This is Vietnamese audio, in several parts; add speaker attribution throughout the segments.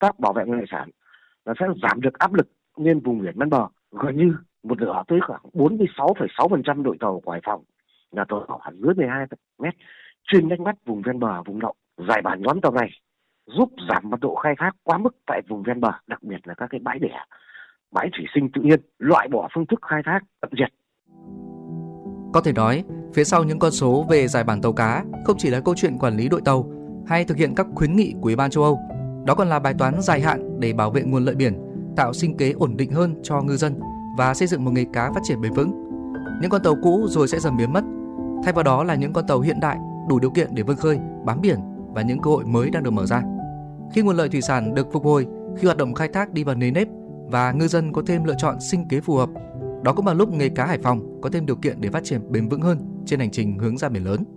Speaker 1: tác bảo vệ hải sản là sẽ giảm được áp lực lên vùng biển ven bờ. Gần như một nửa, tới khoảng 46,6% đội tàu của Hải Phòng là tàu khoảng dưới 12 mét, chuyên đánh bắt vùng ven bờ, vùng đậu. Giải bản nhóm tàu này giúp giảm mật độ khai thác quá mức tại vùng ven bờ, đặc biệt là các cái bãi đẻ, bãi thủy sinh tự nhiên, loại bỏ phương thức khai thác tận diệt.
Speaker 2: Có thể nói, phía sau những con số về giải bản tàu cá không chỉ là câu chuyện quản lý đội tàu hay thực hiện các khuyến nghị của Ủy ban châu Âu, đó còn là bài toán dài hạn để bảo vệ nguồn lợi biển, tạo sinh kế ổn định hơn cho ngư dân và xây dựng một nghề cá phát triển bền vững. Những con tàu cũ rồi sẽ dần biến mất, thay vào đó là những con tàu hiện đại đủ điều kiện để vươn khơi, bám biển và những cơ hội mới đang được mở ra. Khi nguồn lợi thủy sản được phục hồi, khi hoạt động khai thác đi vào nề nếp và ngư dân có thêm lựa chọn sinh kế phù hợp, đó cũng là lúc nghề cá Hải Phòng có thêm điều kiện để phát triển bền vững hơn trên hành trình hướng ra biển lớn.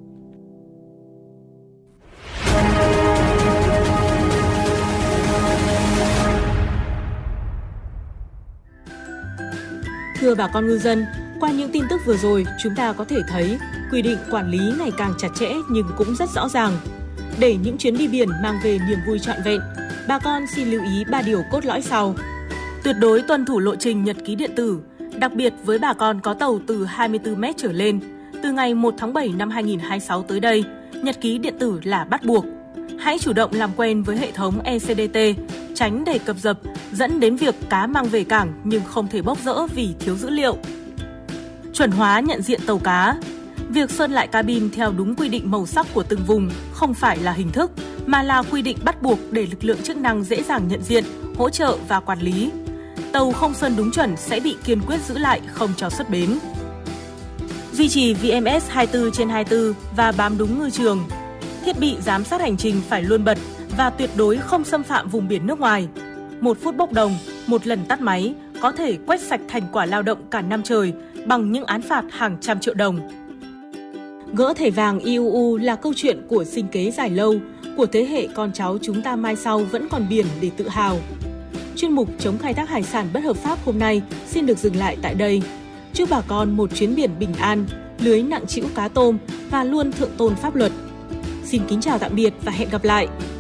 Speaker 3: Thưa bà con ngư dân, qua những tin tức vừa rồi, chúng ta có thể thấy quy định quản lý ngày càng chặt chẽ nhưng cũng rất rõ ràng. Để những chuyến đi biển mang về niềm vui trọn vẹn, bà con xin lưu ý 3 điều cốt lõi sau. Tuyệt đối tuân thủ lộ trình nhật ký điện tử, đặc biệt với bà con có tàu từ 24 mét trở lên. Từ ngày 1 tháng 7 năm 2026 tới đây, nhật ký điện tử là bắt buộc. Hãy chủ động làm quen với hệ thống ECDT, tránh để cập dập, dẫn đến việc cá mang về cảng nhưng không thể bốc rỡ vì thiếu dữ liệu. Chuẩn hóa nhận diện tàu cá. Việc sơn lại cabin theo đúng quy định màu sắc của từng vùng không phải là hình thức, mà là quy định bắt buộc để lực lượng chức năng dễ dàng nhận diện, hỗ trợ và quản lý. Tàu không sơn đúng chuẩn sẽ bị kiên quyết giữ lại, không cho xuất bến. Duy trì VMS 24/24 và bám đúng ngư trường. Thiết bị giám sát hành trình phải luôn bật và tuyệt đối không xâm phạm vùng biển nước ngoài. 1 phút bốc đồng, 1 lần tắt máy có thể quét sạch thành quả lao động cả năm trời bằng những án phạt hàng trăm triệu đồng. Gỡ thẻ vàng IUU là câu chuyện của sinh kế dài lâu, của thế hệ con cháu chúng ta mai sau vẫn còn biển để tự hào. Chuyên mục chống khai thác hải sản bất hợp pháp hôm nay xin được dừng lại tại đây. Chúc bà con một chuyến biển bình an, lưới nặng trĩu cá tôm và luôn thượng tôn pháp luật. Xin kính chào tạm biệt và hẹn gặp lại!